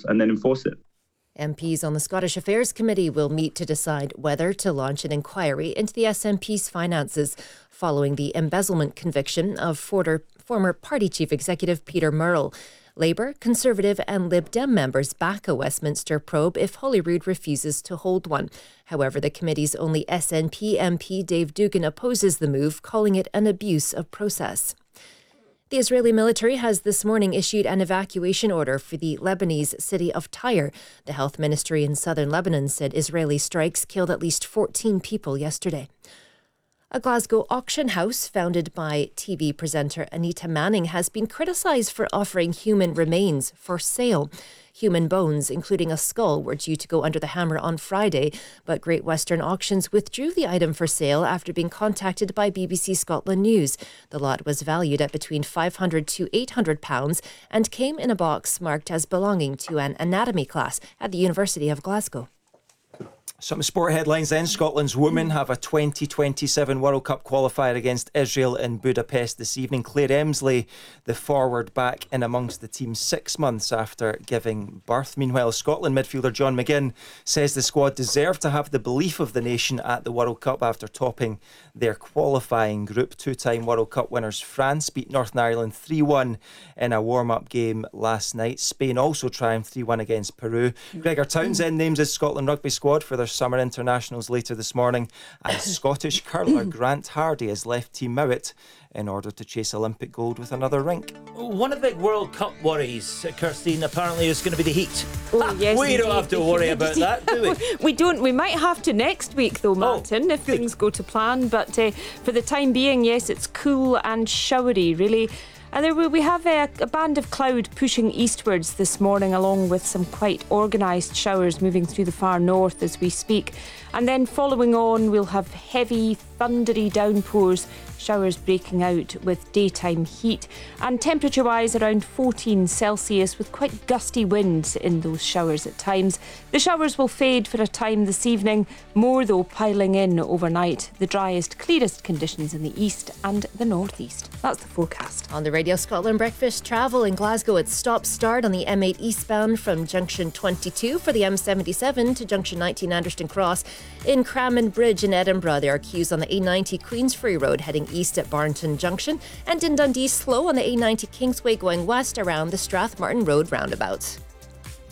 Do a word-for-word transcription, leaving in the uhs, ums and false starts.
rules and then enforce it. M Ps on the Scottish Affairs Committee will meet to decide whether to launch an inquiry into the S N P's finances following the embezzlement conviction of former party chief executive Peter Murrell. Labour, Conservative and Lib Dem members back a Westminster probe if Holyrood refuses to hold one. However, the committee's only S N P M P Dave Dugan opposes the move, calling it an abuse of process. The Israeli military has this morning issued an evacuation order for the Lebanese city of Tyre. The health ministry in southern Lebanon said Israeli strikes killed at least fourteen people yesterday. A Glasgow auction house founded by T V presenter Anita Manning has been criticised for offering human remains for sale. Human bones, including a skull, were due to go under the hammer on Friday, but Great Western Auctions withdrew the item for sale after being contacted by B B C Scotland News. The lot was valued at between five hundred to eight hundred pounds and came in a box marked as belonging to an anatomy class at the University of Glasgow. Some sport headlines then. Scotland's women have a twenty twenty-seven World Cup qualifier against Israel in Budapest this evening. Claire Emsley, the forward, back in amongst the team six months after giving birth. Meanwhile, Scotland midfielder John McGinn says the squad deserve to have the belief of the nation at the World Cup after topping their qualifying group. Two-time World Cup winners France beat Northern Ireland three one in a warm-up game last night. Spain also triumphed three one against Peru. Gregor Townsend names his Scotland rugby squad for their summer internationals later this morning, and Scottish curler Grant Hardy has left Team Mowat in order to chase Olympic gold with another rink. One of the big World Cup worries, Kirstine, apparently is going to be the heat. Oh, ah, yes, we indeed. don't have to worry about that, do we? We don't. We might have to next week, though, Martin, oh, if good. things go to plan. But uh, for the time being, yes, it's cool and showery, really. And there we have a, a band of cloud pushing eastwards this morning, along with some quite organised showers moving through the far north as we speak. And then following on, we'll have heavy, thundery downpours, showers breaking out with daytime heat. And temperature-wise, around fourteen Celsius, with quite gusty winds in those showers at times. The showers will fade for a time this evening, more though piling in overnight. The driest, clearest conditions in the east and the northeast. That's the forecast. On the Radio Scotland Breakfast travel in Glasgow, it's stop-start on the M eight eastbound from junction twenty-two for the M seventy-seven to junction nineteen Anderston Cross. In Crammon Bridge in Edinburgh, there are queues on the A ninety Queensferry Road heading east at Barnton Junction, and in Dundee, slow on the A ninety Kingsway going west around the Strathmartin Road roundabout.